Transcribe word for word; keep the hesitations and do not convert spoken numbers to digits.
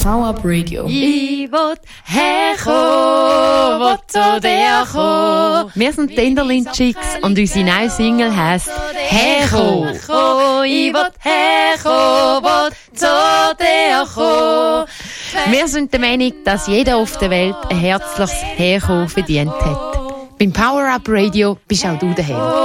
Power Up Radio. Ich will herkommen, will zu dir kommen. Wir sind die Enderlin Chicks und unsere neue Single heisst «Herkommen». Ich will herkommen, will zu dir kommen. Wir sind der Meinung, dass jeder auf der Welt ein herzliches Herkommen verdient hat. Beim Power Up Radio bist auch du daheim.